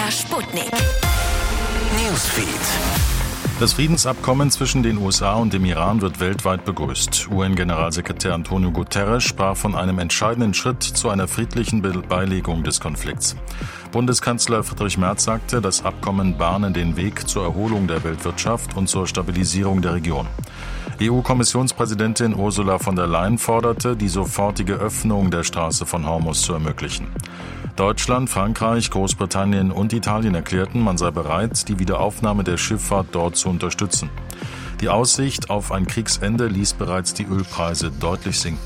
MDR Sputnik. Newsfeed. Das Friedensabkommen zwischen den USA und dem Iran wird weltweit begrüßt. UN-Generalsekretär Antonio Guterres sprach von einem entscheidenden Schritt zu einer friedlichen Beilegung des Konflikts. Bundeskanzler Friedrich Merz sagte, das Abkommen bahne den Weg zur Erholung der Weltwirtschaft und zur Stabilisierung der Region. EU-Kommissionspräsidentin Ursula von der Leyen forderte, die sofortige Öffnung der Straße von Hormuz zu ermöglichen. Deutschland, Frankreich, Großbritannien und Italien erklärten, man sei bereit, die Wiederaufnahme der Schifffahrt dort zu unterstützen. Die Aussicht auf ein Kriegsende ließ bereits die Ölpreise deutlich sinken.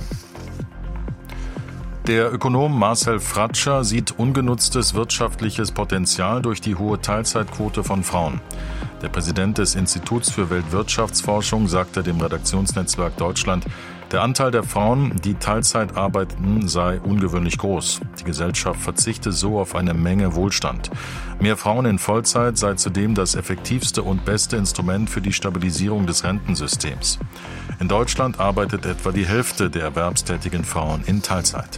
Der Ökonom Marcel Fratscher sieht ungenutztes wirtschaftliches Potenzial durch die hohe Teilzeitquote von Frauen. Der Präsident des Instituts für Weltwirtschaftsforschung sagte dem Redaktionsnetzwerk Deutschland, der Anteil der Frauen, die Teilzeit arbeiten, sei ungewöhnlich groß. Die Gesellschaft verzichte so auf eine Menge Wohlstand. Mehr Frauen in Vollzeit sei zudem das effektivste und beste Instrument für die Stabilisierung des Rentensystems. In Deutschland arbeitet etwa die Hälfte der erwerbstätigen Frauen in Teilzeit.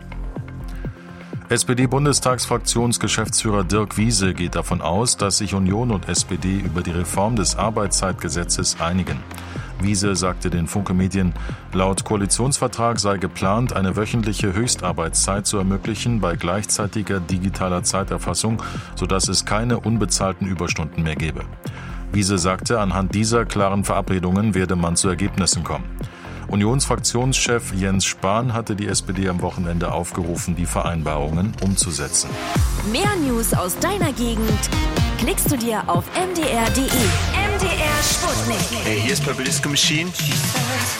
SPD-Bundestagsfraktionsgeschäftsführer Dirk Wiese geht davon aus, dass sich Union und SPD über die Reform des Arbeitszeitgesetzes einigen. Wiese sagte den Funke Medien, laut Koalitionsvertrag sei geplant, eine wöchentliche Höchstarbeitszeit zu ermöglichen bei gleichzeitiger digitaler Zeiterfassung, sodass es keine unbezahlten Überstunden mehr gebe. Wiese sagte, anhand dieser klaren Verabredungen werde man zu Ergebnissen kommen. Unionsfraktionschef Jens Spahn hatte die SPD am Wochenende aufgerufen, die Vereinbarungen umzusetzen. Mehr News aus deiner Gegend klickst du dir auf mdr.de. MDR Sputnik. Hey, hier ist Purple Disco Machine.